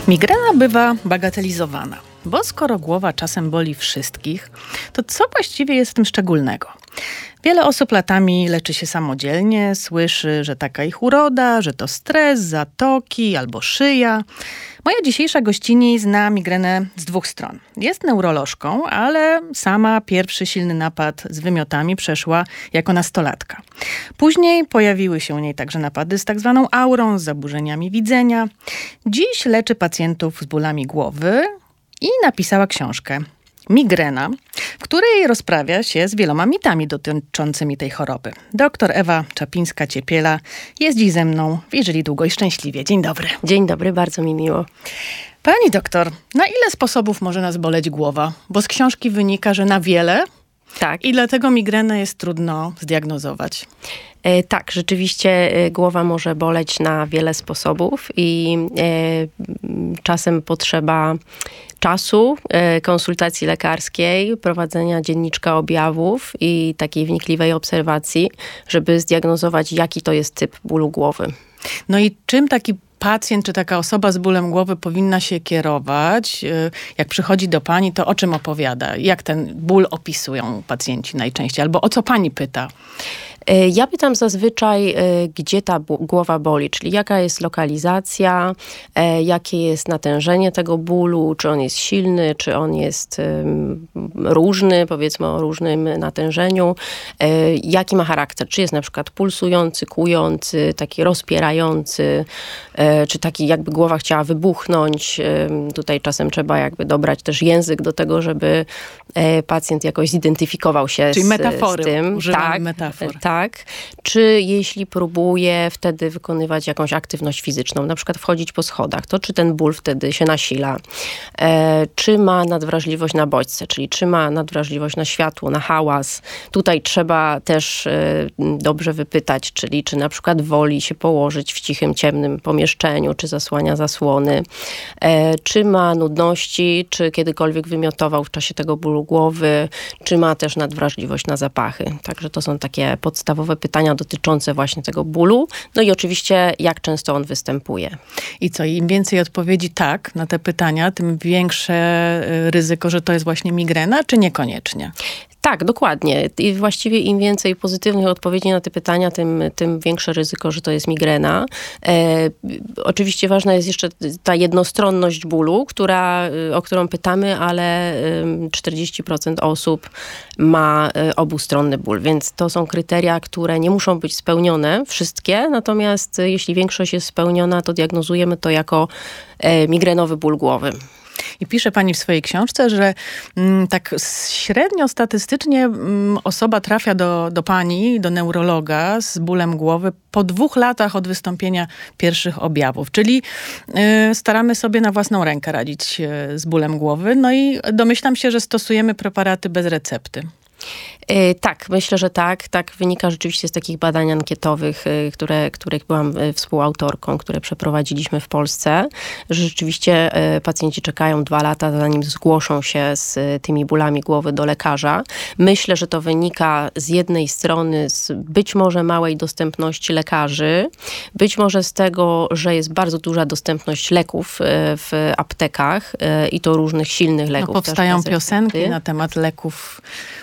Migrena bywa bagatelizowana, bo skoro głowa czasem boli wszystkich, to co właściwie jest w tym szczególnego? Wiele osób latami leczy się samodzielnie, słyszy, że taka ich uroda, że to stres, zatoki albo szyja. Moja dzisiejsza gościni zna migrenę z dwóch stron. Jest neurolożką, ale sama pierwszy silny napad z wymiotami przeszła jako nastolatka. Później pojawiły się u niej także napady z tak zwaną aurą, z zaburzeniami widzenia. Dziś leczy pacjentów z bólami głowy i napisała książkę Migrena, w której rozprawia się z wieloma mitami dotyczącymi tej choroby. Doktor Ewa Czapińska-Ciepiela jest dziś ze mną w Żyli Długo i Szczęśliwie. Dzień dobry. Dzień dobry, bardzo mi miło. Pani doktor, na ile sposobów może nas boleć głowa? Bo z książki wynika, że na wiele. Tak. I dlatego migrenę jest trudno zdiagnozować. Tak, rzeczywiście głowa może boleć na wiele sposobów i czasem potrzeba czasu, konsultacji lekarskiej, prowadzenia dzienniczka objawów i takiej wnikliwej obserwacji, żeby zdiagnozować, jaki to jest typ bólu głowy. No i czym taki pacjent czy taka osoba z bólem głowy powinna się kierować? Jak przychodzi do pani, to o czym opowiada? Jak ten ból opisują pacjenci najczęściej? Albo o co pani pyta? Ja pytam zazwyczaj, gdzie ta głowa boli, czyli jaka jest lokalizacja, jakie jest natężenie tego bólu, czy on jest silny, czy on jest różny, powiedzmy o różnym natężeniu, jaki ma charakter, czy jest na przykład pulsujący, kłujący, taki rozpierający, czy taki jakby głowa chciała wybuchnąć. Tutaj czasem trzeba jakby dobrać też język do tego, żeby pacjent jakoś zidentyfikował się czyli z tym. Używamy metafor. Tak. Czy jeśli próbuje wtedy wykonywać jakąś aktywność fizyczną, na przykład wchodzić po schodach, to czy ten ból wtedy się nasila? Czy ma nadwrażliwość na bodźce, czyli czy ma nadwrażliwość na światło, na hałas? Tutaj trzeba też dobrze wypytać, czyli czy na przykład woli się położyć w cichym, ciemnym pomieszczeniu, czy zasłania zasłony? Czy ma nudności, czy kiedykolwiek wymiotował w czasie tego bólu głowy? Czy ma też nadwrażliwość na zapachy? Także to są takie podstawowe pytania dotyczące właśnie tego bólu. No i oczywiście, jak często on występuje. I co, im więcej odpowiedzi tak na te pytania, tym większe ryzyko, że to jest właśnie migrena, czy niekoniecznie? Tak, dokładnie. I właściwie im więcej pozytywnych odpowiedzi na te pytania, tym większe ryzyko, że to jest migrena. Oczywiście ważna jest jeszcze ta jednostronność bólu, o którą pytamy, ale 40% osób ma obustronny ból, więc to są kryteria, które nie muszą być spełnione, wszystkie, natomiast jeśli większość jest spełniona, to diagnozujemy to jako migrenowy ból głowy. I pisze pani w swojej książce, że tak średnio statystycznie osoba trafia do pani, do neurologa z bólem głowy po 2 latach od wystąpienia pierwszych objawów. Czyli staramy sobie na własną rękę radzić z bólem głowy. No i domyślam się, że stosujemy preparaty bez recepty. Tak, myślę, że tak. Tak wynika rzeczywiście z takich badań ankietowych, których byłam współautorką, które przeprowadziliśmy w Polsce, że rzeczywiście pacjenci czekają 2 lata, zanim zgłoszą się z tymi bólami głowy do lekarza. Myślę, że to wynika z jednej strony z być może małej dostępności lekarzy, być może z tego, że jest bardzo duża dostępność leków w aptekach i to różnych silnych leków. No, powstają piosenki na temat leków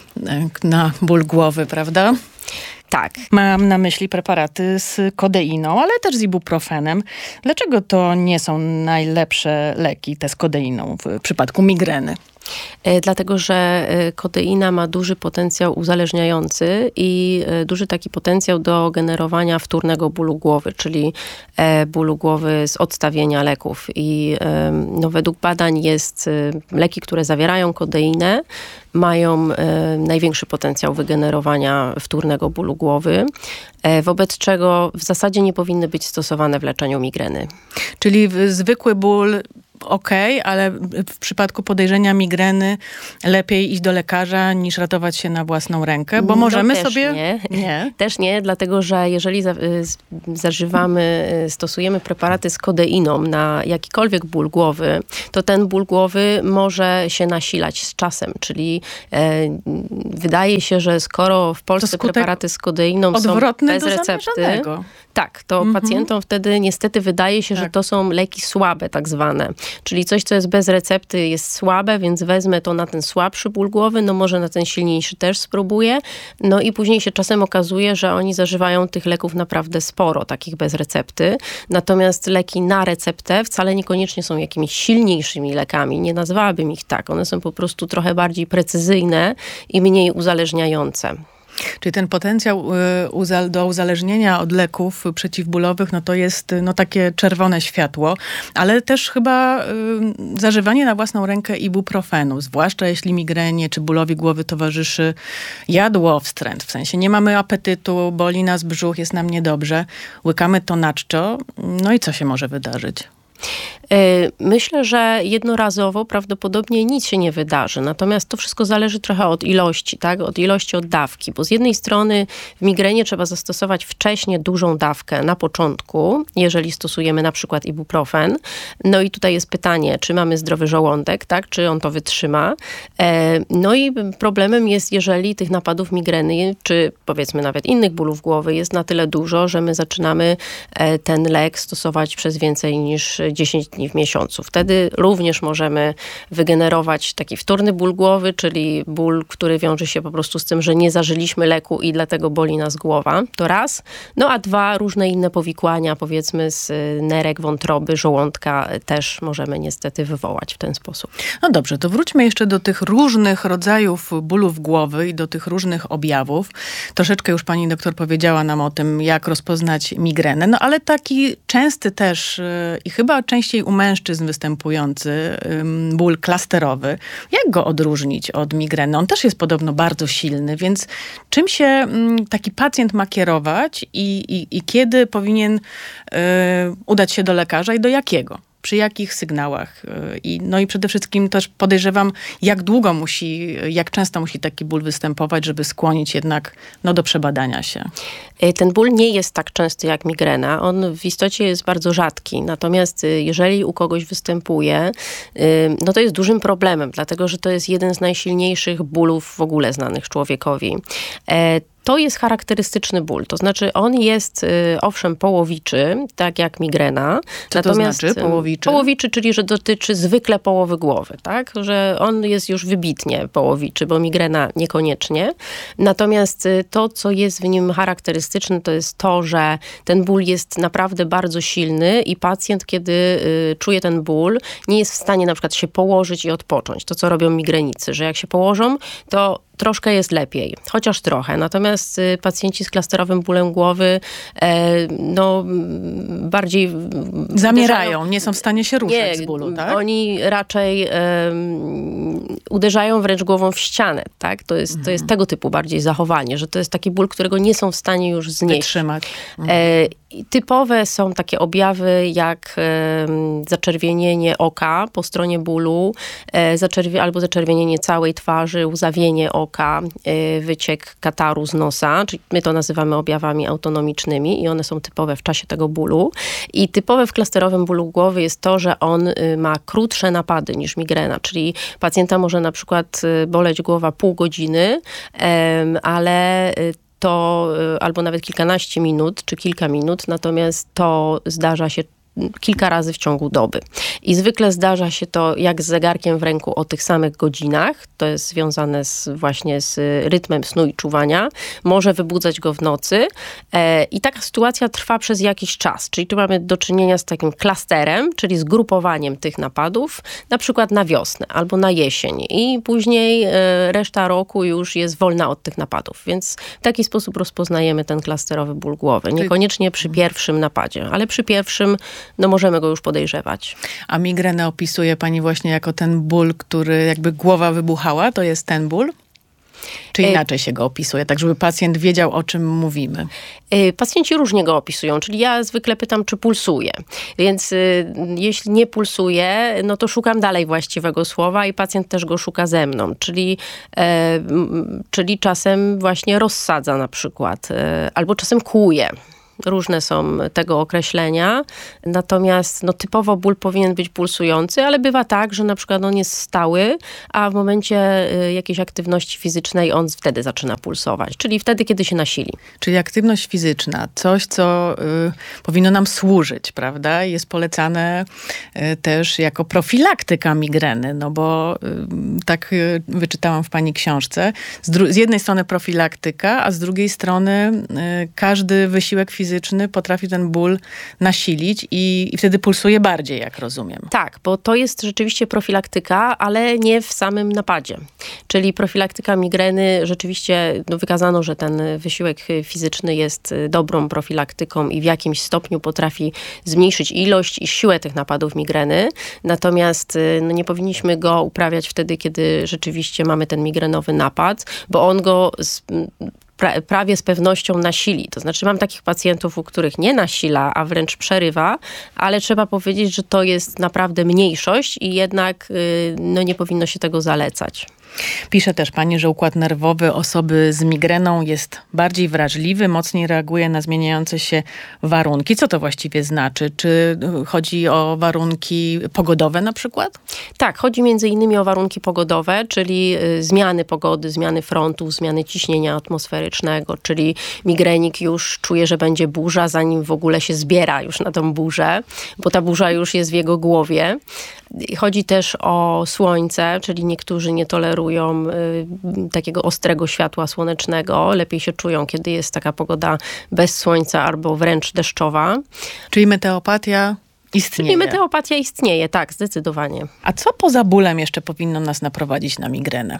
na ból głowy, prawda? Tak. Mam na myśli preparaty z kodeiną, ale też z ibuprofenem. Dlaczego to nie są najlepsze leki, te z kodeiną w przypadku migreny? Dlatego, że kodeina ma duży potencjał uzależniający i duży taki potencjał do generowania wtórnego bólu głowy, czyli bólu głowy z odstawienia leków. I według badań leki, które zawierają kodeinę, mają największy potencjał wygenerowania wtórnego bólu głowy, wobec czego w zasadzie nie powinny być stosowane w leczeniu migreny. Czyli zwykły ból okej, ale w przypadku podejrzenia migreny lepiej iść do lekarza niż ratować się na własną rękę, bo możemy też sobie... Nie. Też nie, dlatego że jeżeli stosujemy preparaty z kodeiną na jakikolwiek ból głowy, to ten ból głowy może się nasilać z czasem, czyli wydaje się, że skoro w Polsce preparaty z kodeiną są bez recepty, tak, to pacjentom wtedy niestety wydaje się, że to są leki słabe tak zwane. Czyli coś, co jest bez recepty, jest słabe, więc wezmę to na ten słabszy ból głowy, no może na ten silniejszy też spróbuję. No i później się czasem okazuje, że oni zażywają tych leków naprawdę sporo, takich bez recepty. Natomiast leki na receptę wcale niekoniecznie są jakimiś silniejszymi lekami. Nie nazwałabym ich tak. One są po prostu trochę bardziej precyzyjne i mniej uzależniające. Czyli ten potencjał do uzależnienia od leków przeciwbólowych, no to jest takie czerwone światło, ale też chyba zażywanie na własną rękę ibuprofenu, zwłaszcza jeśli migrenie czy bólowi głowy towarzyszy jadłowstręt, w sensie nie mamy apetytu, boli nas brzuch, jest nam niedobrze, łykamy to na czczo, no i co się może wydarzyć? Myślę, że jednorazowo prawdopodobnie nic się nie wydarzy. Natomiast to wszystko zależy trochę od ilości, tak? Od ilości, od dawki. Bo z jednej strony w migrenie trzeba zastosować wcześnie dużą dawkę na początku, jeżeli stosujemy na przykład ibuprofen. No i tutaj jest pytanie, czy mamy zdrowy żołądek, tak? Czy on to wytrzyma. No i problemem jest, jeżeli tych napadów migreny, czy powiedzmy nawet innych bólów głowy jest na tyle dużo, że my zaczynamy ten lek stosować przez więcej niż 10 dni w miesiącu. Wtedy również możemy wygenerować taki wtórny ból głowy, czyli ból, który wiąże się po prostu z tym, że nie zażyliśmy leku i dlatego boli nas głowa. To raz. No a dwa, różne inne powikłania, powiedzmy z nerek, wątroby, żołądka też możemy niestety wywołać w ten sposób. No dobrze, to wróćmy jeszcze do tych różnych rodzajów bólów głowy i do tych różnych objawów. Troszeczkę już pani doktor powiedziała nam o tym, jak rozpoznać migrenę, no ale taki częsty też i chyba częściej u mężczyzn występujący ból klasterowy. Jak go odróżnić od migreny? On też jest podobno bardzo silny, więc czym się taki pacjent ma kierować i kiedy powinien udać się do lekarza i do jakiego? Przy jakich sygnałach? No i przede wszystkim też podejrzewam, jak często musi taki ból występować, żeby skłonić jednak do przebadania się. Ten ból nie jest tak częsty jak migrena. On w istocie jest bardzo rzadki. Natomiast jeżeli u kogoś występuje, no to jest dużym problemem, dlatego że to jest jeden z najsilniejszych bólów w ogóle znanych człowiekowi. To jest charakterystyczny ból, to znaczy on jest owszem połowiczy, tak jak migrena. Co natomiast to znaczy połowiczy? Połowiczy, czyli że dotyczy zwykle połowy głowy, tak? Że on jest już wybitnie połowiczy, bo migrena niekoniecznie. Natomiast to, co jest w nim charakterystyczne, to jest to, że ten ból jest naprawdę bardzo silny i pacjent, kiedy czuje ten ból, nie jest w stanie na przykład się położyć i odpocząć. To, co robią migrenicy, że jak się położą, to troszkę jest lepiej, chociaż trochę. Natomiast pacjenci z klasterowym bólem głowy bardziej zamierają, nie są w stanie się ruszać z bólu, tak? Oni raczej uderzają wręcz głową w ścianę, tak? To jest tego typu bardziej zachowanie, że to jest taki ból, którego nie są w stanie już znieść. Wytrzymać. Typowe są takie objawy jak zaczerwienienie oka po stronie bólu, albo zaczerwienienie całej twarzy, łzawienie oka, wyciek kataru z nosa, czyli my to nazywamy objawami autonomicznymi i one są typowe w czasie tego bólu. I typowe w klasterowym bólu głowy jest to, że on ma krótsze napady niż migrena, czyli pacjenta może na przykład boleć głowa pół godziny, ale to albo nawet kilkanaście minut, czy kilka minut, natomiast to zdarza się kilka razy w ciągu doby. I zwykle zdarza się to jak z zegarkiem w ręku o tych samych godzinach. To jest związane właśnie z rytmem snu i czuwania. Może wybudzać go w nocy. I taka sytuacja trwa przez jakiś czas. Czyli tu mamy do czynienia z takim klasterem, czyli zgrupowaniem tych napadów, na przykład na wiosnę albo na jesień. I później reszta roku już jest wolna od tych napadów. Więc w taki sposób rozpoznajemy ten klasterowy ból głowy. Niekoniecznie przy pierwszym napadzie, ale przy pierwszym możemy go już podejrzewać. A migrenę opisuje pani właśnie jako ten ból, który jakby głowa wybuchała? To jest ten ból? Czy inaczej się go opisuje, tak żeby pacjent wiedział, o czym mówimy? Pacjenci różnie go opisują, czyli ja zwykle pytam, czy pulsuje. Więc jeśli nie pulsuje, no to szukam dalej właściwego słowa i pacjent też go szuka ze mną. Czyli czasem właśnie rozsadza na przykład, albo czasem kłuje. Różne są tego określenia. Natomiast typowo ból powinien być pulsujący, ale bywa tak, że na przykład on jest stały, a w momencie jakiejś aktywności fizycznej on wtedy zaczyna pulsować. Czyli wtedy, kiedy się nasili. Czyli aktywność fizyczna, coś, co powinno nam służyć, prawda? Jest polecane też jako profilaktyka migreny, no bo tak wyczytałam w pani książce. Z jednej strony profilaktyka, a z drugiej strony każdy wysiłek fizyczny potrafi ten ból nasilić i wtedy pulsuje bardziej, jak rozumiem. Tak, bo to jest rzeczywiście profilaktyka, ale nie w samym napadzie. Czyli profilaktyka migreny, rzeczywiście wykazano, że ten wysiłek fizyczny jest dobrą profilaktyką i w jakimś stopniu potrafi zmniejszyć ilość i siłę tych napadów migreny. Natomiast nie powinniśmy go uprawiać wtedy, kiedy rzeczywiście mamy ten migrenowy napad, bo on go prawie z pewnością nasili. To znaczy mam takich pacjentów, u których nie nasila, a wręcz przerywa, ale trzeba powiedzieć, że to jest naprawdę mniejszość i jednak nie powinno się tego zalecać. Pisze też pani, że układ nerwowy osoby z migreną jest bardziej wrażliwy, mocniej reaguje na zmieniające się warunki. Co to właściwie znaczy? Czy chodzi o warunki pogodowe na przykład? Tak, chodzi między innymi o warunki pogodowe, czyli zmiany pogody, zmiany frontów, zmiany ciśnienia atmosferycznego, czyli migrenik już czuje, że będzie burza, zanim w ogóle się zbiera już na tą burzę, bo ta burza już jest w jego głowie. Chodzi też o słońce, czyli niektórzy nie tolerują takiego ostrego światła słonecznego. Lepiej się czują, kiedy jest taka pogoda bez słońca albo wręcz deszczowa. Czyli meteopatia istnieje. Czyli meteopatia istnieje, tak, zdecydowanie. A co poza bólem jeszcze powinno nas naprowadzić na migrenę?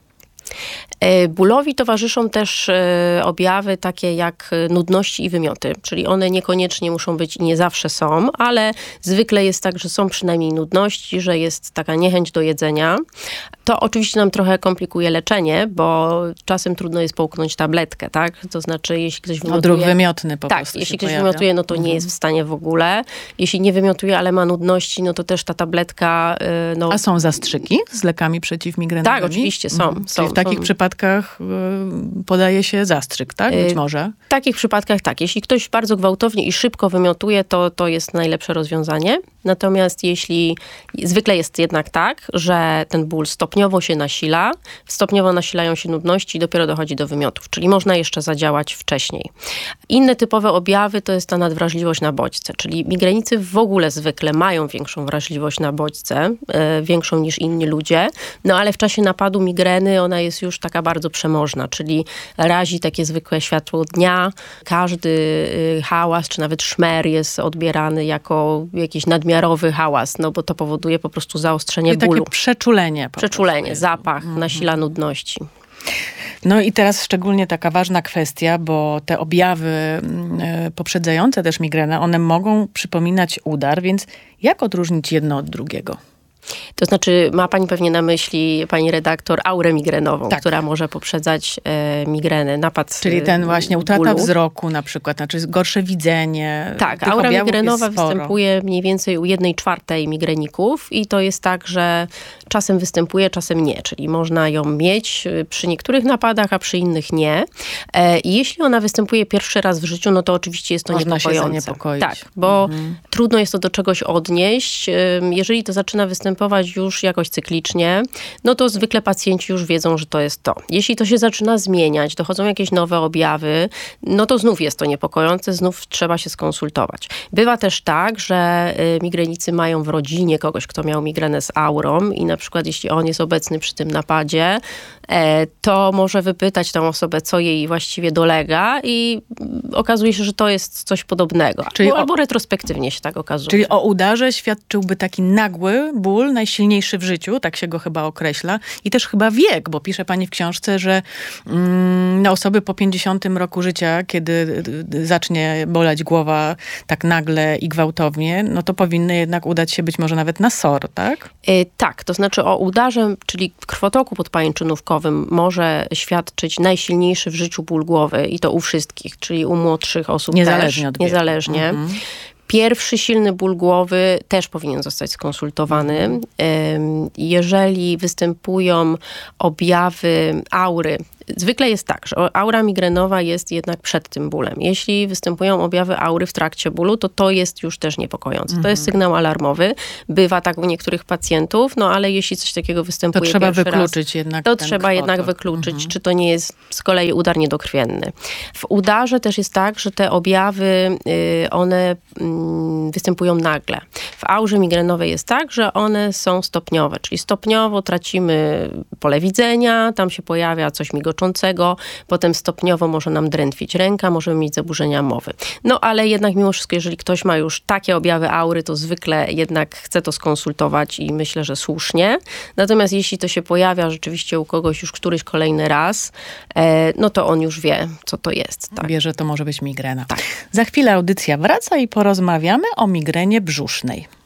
Bólowi towarzyszą też objawy takie jak nudności i wymioty, czyli one niekoniecznie muszą być i nie zawsze są, ale zwykle jest tak, że są przynajmniej nudności, że jest taka niechęć do jedzenia. To oczywiście nam trochę komplikuje leczenie, bo czasem trudno jest połknąć tabletkę, tak? To znaczy, jeśli ktoś wymiotuje... Odruch wymiotny po prostu Tak, jeśli ktoś wymiotuje, no to nie jest w stanie w ogóle. Jeśli nie wymiotuje, ale ma nudności, no to też ta tabletka... A są zastrzyki z lekami przeciwmigrenowymi? Tak, oczywiście są. Czyli w takich przypadkach podaje się zastrzyk, tak? Być może? W takich przypadkach tak. Jeśli ktoś bardzo gwałtownie i szybko wymiotuje, to jest najlepsze rozwiązanie. Natomiast zwykle jest jednak tak, że ten ból stopniowo się nasila, stopniowo nasilają się nudności i dopiero dochodzi do wymiotów. Czyli można jeszcze zadziałać wcześniej. Inne typowe objawy to jest ta nadwrażliwość na bodźce. Czyli migrenicy w ogóle zwykle mają większą wrażliwość na bodźce, większą niż inni ludzie. No ale w czasie napadu migreny ona jest już taka bardzo przemożna, czyli razi takie zwykłe światło dnia. Każdy hałas, czy nawet szmer jest odbierany jako jakiś nadmiarowy hałas, no bo to powoduje po prostu zaostrzenie bólu. Takie przeczulenie. Przeczulenie, zapach, nasila nudności. No i teraz szczególnie taka ważna kwestia, bo te objawy poprzedzające też migrenę, one mogą przypominać udar, więc jak odróżnić jedno od drugiego? To znaczy, ma pani pewnie na myśli, pani redaktor, aurę migrenową, tak, która może poprzedzać migrenę, napad Czyli ten właśnie utrata bólu. Wzroku na przykład, znaczy gorsze widzenie. Tak, aura migrenowa występuje mniej więcej u 1/4 migreników i to jest tak, że czasem występuje, czasem nie, czyli można ją mieć przy niektórych napadach, a przy innych nie. I jeśli ona występuje pierwszy raz w życiu, no to oczywiście jest to można niepokojące. Się zaniepokoić. Tak, bo trudno jest to do czegoś odnieść. Jeżeli to zaczyna występować już jakoś cyklicznie, no to zwykle pacjenci już wiedzą, że to jest to. Jeśli to się zaczyna zmieniać, dochodzą jakieś nowe objawy, no to znów jest to niepokojące, znów trzeba się skonsultować. Bywa też tak, że migrenicy mają w rodzinie kogoś, kto miał migrenę z aurą i na przykład jeśli on jest obecny przy tym napadzie, to może wypytać tę osobę, co jej właściwie dolega i okazuje się, że to jest coś podobnego. Albo retrospektywnie się tak okazuje. Czyli o udarze świadczyłby taki nagły ból, najsilniejszy w życiu, tak się go chyba określa. I też chyba wiek, bo pisze pani w książce, że osoby po 50 roku życia, kiedy zacznie boleć głowa tak nagle i gwałtownie, no to powinny jednak udać się być może nawet na SOR, tak? Tak, to znaczy o udarze, czyli krwotoku podpajęczynówkowym może świadczyć najsilniejszy w życiu ból głowy i to u wszystkich, czyli u młodszych osób niezależnie też. Od wieku. Niezależnie. Pierwszy silny ból głowy też powinien zostać skonsultowany. Jeżeli występują objawy aury zwykle jest tak, że aura migrenowa jest jednak przed tym bólem. Jeśli występują objawy aury w trakcie bólu, to jest już też niepokojące. To jest sygnał alarmowy. Bywa tak u niektórych pacjentów, ale jeśli coś takiego występuje to trzeba wykluczyć jednak to trzeba jednak wykluczyć, czy to nie jest z kolei udar niedokrwienny. W udarze też jest tak, że te objawy, one występują nagle. W aurze migrenowej jest tak, że one są stopniowe, czyli stopniowo tracimy pole widzenia, tam się pojawia coś migoczącego, potem stopniowo może nam drętwić ręka, możemy mieć zaburzenia mowy. Ale jednak mimo wszystko, jeżeli ktoś ma już takie objawy aury, to zwykle jednak chce to skonsultować i myślę, że słusznie. Natomiast jeśli to się pojawia rzeczywiście u kogoś już któryś kolejny raz, to on już wie, co to jest. Tak? Wie, że to może być migrena. Tak. Za chwilę audycja wraca i porozmawiamy o migrenie brzusznej.